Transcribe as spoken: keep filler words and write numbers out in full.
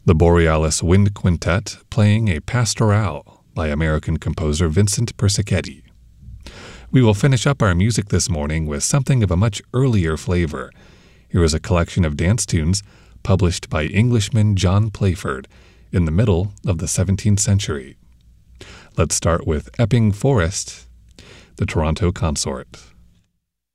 the Borealis Wind Quintet playing a Pastorale by American composer Vincent Persichetti. We will finish up our music this morning with something of a much earlier flavor. Here is a collection of dance tunes published by Englishman John Playford in the middle of the seventeenth century. Let's start with Epping Forest, the Toronto Consort.